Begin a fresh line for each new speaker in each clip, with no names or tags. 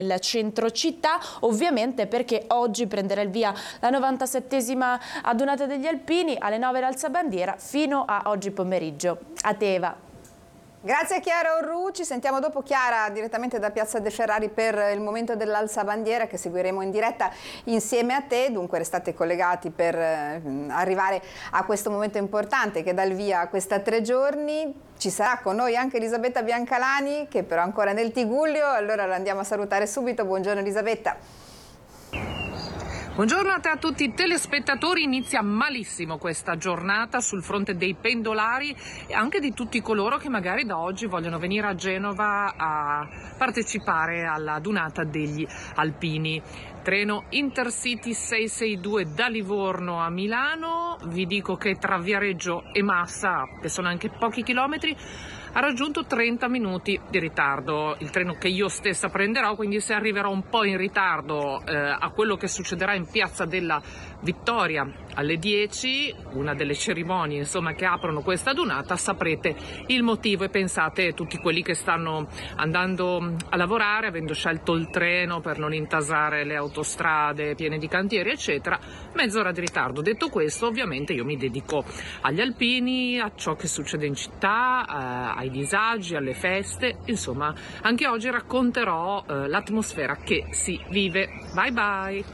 il centro città, ovviamente perché oggi prenderà il via la 97esima adunata degli Alpini alle 9 l'alzabandiera fino a oggi pomeriggio. A te Eva.
Grazie a Chiara Orru, ci sentiamo dopo Chiara direttamente da Piazza De Ferrari per il momento dell'alzabandiera che seguiremo in diretta insieme a te, dunque restate collegati per arrivare a questo momento importante che dà il via a questa 3 giorni. Ci sarà con noi anche Elisabetta Biancalani che però è ancora nel Tigullio, allora la andiamo a salutare subito. Buongiorno Elisabetta.
Buongiorno a te, a tutti i telespettatori. Inizia malissimo questa giornata sul fronte dei pendolari e anche di tutti coloro che magari da oggi vogliono venire a Genova a partecipare alla dunata degli Alpini. Treno Intercity 662 da Livorno a Milano, vi dico che tra Viareggio e Massa, che sono anche pochi chilometri, ha raggiunto 30 minuti di ritardo il treno che io stessa prenderò, quindi se arriverò un po' in ritardo a quello che succederà in Piazza della Vittoria alle 10, una delle cerimonie insomma che aprono questa dunata, saprete il motivo e pensate tutti quelli che stanno andando a lavorare, avendo scelto il treno per non intasare le autostrade piene di cantieri eccetera, mezz'ora di ritardo. Detto questo, ovviamente io mi dedico agli alpini, a ciò che succede in città, ai disagi, alle feste, insomma anche oggi racconterò l'atmosfera che si vive. Bye bye!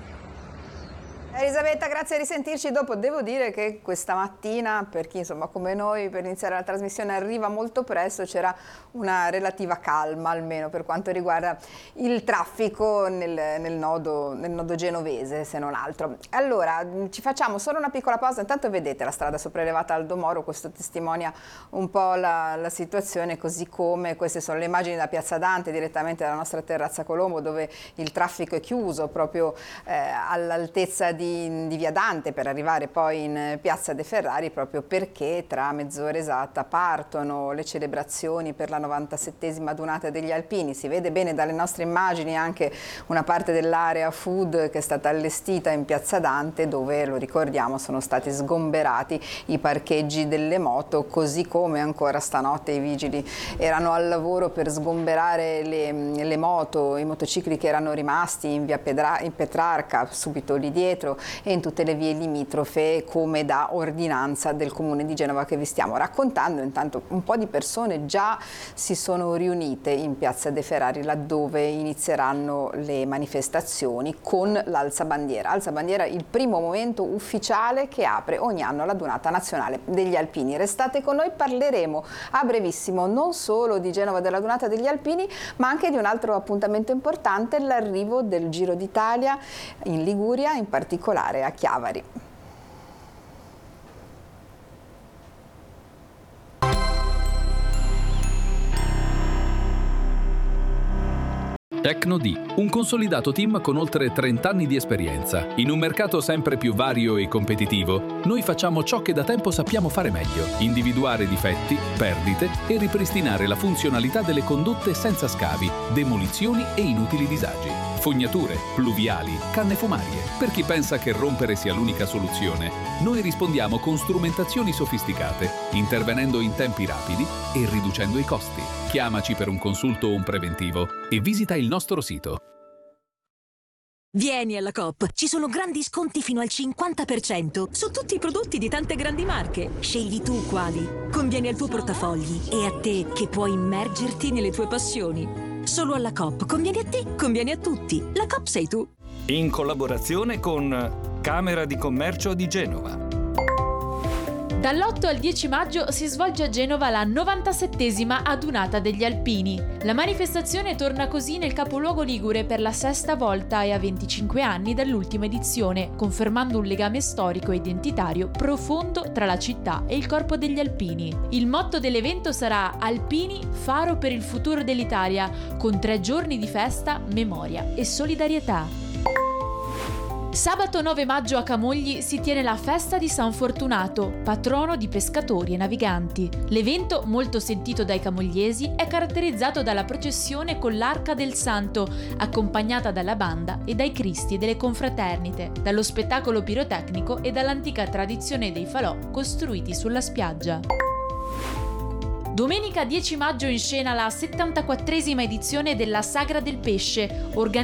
Elisabetta, grazie a risentirci dopo. Devo dire che questa mattina, per chi insomma come noi per iniziare la trasmissione arriva molto presto, c'era una relativa calma, almeno per quanto riguarda il traffico nel nodo genovese, se non altro. Allora, ci facciamo solo una piccola pausa. Intanto vedete la strada sopraelevata Aldo Moro, questo testimonia un po' la situazione, così come queste sono le immagini da Piazza Dante, direttamente dalla nostra terrazza Colombo, dove il traffico è chiuso proprio all'altezza di Via Dante per arrivare poi in Piazza De Ferrari, proprio perché tra mezz'ora esatta partono le celebrazioni per la 97esima adunata degli Alpini. Si vede bene dalle nostre immagini anche una parte dell'area food che è stata allestita in Piazza Dante, dove, lo ricordiamo, sono stati sgomberati i parcheggi delle moto, così come ancora stanotte i vigili erano al lavoro per sgomberare le moto, i motocicli che erano rimasti in via Petrarca, subito lì dietro, e in tutte le vie limitrofe, come da ordinanza del Comune di Genova che vi stiamo raccontando. Intanto un po' di persone già si sono riunite in Piazza De Ferrari, laddove inizieranno le manifestazioni con l'alzabandiera. Alzabandiera, il primo momento ufficiale che apre ogni anno la Dunata Nazionale degli Alpini. Restate con noi, parleremo a brevissimo non solo di Genova della Dunata degli Alpini, ma anche di un altro appuntamento importante, l'arrivo del Giro d'Italia in Liguria, in particolare a Chiavari.
Tecno-D, un consolidato team con oltre 30 anni di esperienza. In un mercato sempre più vario e competitivo, noi facciamo ciò che da tempo sappiamo fare meglio: individuare difetti, perdite e ripristinare la funzionalità delle condotte senza scavi, demolizioni e inutili disagi. Fognature, pluviali, canne fumarie. Per chi pensa che rompere sia l'unica soluzione, noi rispondiamo con strumentazioni sofisticate, intervenendo in tempi rapidi e riducendo i costi. Chiamaci per un consulto o un preventivo e visita il nostro sito.
Vieni alla Coop, ci sono grandi sconti fino al 50% su tutti i prodotti di tante grandi marche. Scegli tu quali. Conviene al tuo portafogli e a te che puoi immergerti nelle tue passioni. Solo alla Coop conviene a te, conviene a tutti. La Coop sei tu.
In collaborazione con Camera di Commercio di Genova.
Dall'8 al 10 maggio si svolge a Genova la 97esima adunata degli Alpini. La manifestazione torna così nel capoluogo ligure per la 6ª volta e a 25 anni dall'ultima edizione, confermando un legame storico e identitario profondo tra la città e il corpo degli alpini. Il motto dell'evento sarà Alpini, faro per il futuro dell'Italia, con 3 giorni di festa, memoria e solidarietà. Sabato 9 maggio a Camogli si tiene la festa di San Fortunato, patrono di pescatori e naviganti. L'evento, molto sentito dai camogliesi, è caratterizzato dalla processione con l'Arca del Santo, accompagnata dalla banda e dai Cristi delle confraternite, dallo spettacolo pirotecnico e dall'antica tradizione dei falò costruiti sulla spiaggia. Domenica 10 maggio in scena la 74esima edizione della Sagra del Pesce, organizzata